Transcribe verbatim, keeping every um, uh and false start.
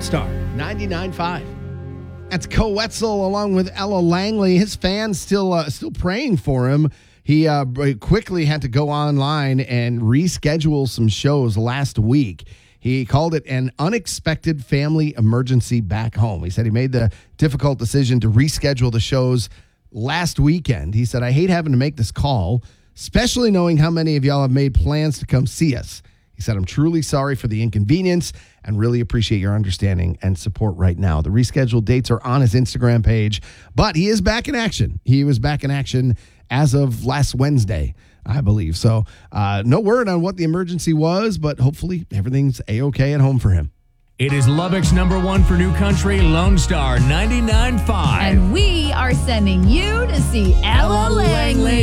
Star ninety-nine point five. That's Coetzel along with Ella Langley. His fans still uh, still praying for him. He uh, quickly had to go online and reschedule some shows last week. He called it an unexpected family emergency back home. He said he made the difficult decision to reschedule the shows last weekend. He said, I hate having to make this call, especially knowing how many of y'all have made plans to come see us. He said, I'm truly sorry for the inconvenience and really appreciate your understanding and support right now. The rescheduled dates are on his Instagram page, but he is back in action. He was back in action as of last Wednesday, I believe. So uh, no word on what the emergency was, but hopefully everything's A-okay at home for him. It is Lubbock's number one for new country, Lone Star ninety-nine point five. And we are sending you to see Ella Langley.